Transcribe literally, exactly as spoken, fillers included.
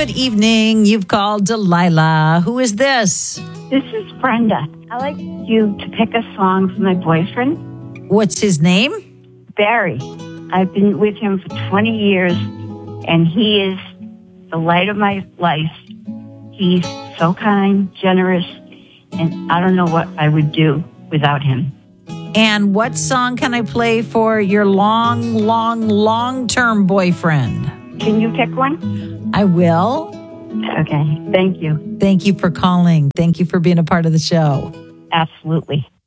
Good evening. You've called Delilah. Who is this? This is Brenda. I'd like you to pick a song for my boyfriend, What's his name? Barry. I've been with him for twenty years, and he is the light of my life. He's so kind, generous, and I don't know what I would do without him. And what song can I play for your long, long, long-term boyfriend? Can you pick one? I will. Okay, thank you. Thank you for calling. Thank you for being a part of the show. Absolutely.